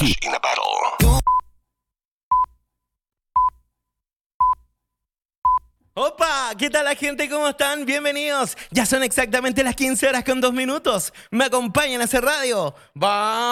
Crash in a Battle. ¡Opa! ¿Qué tal la gente? ¿Cómo están? Bienvenidos. Ya son exactamente las 15 horas con 2 minutos. Me acompañan a hacer radio. ¡Va!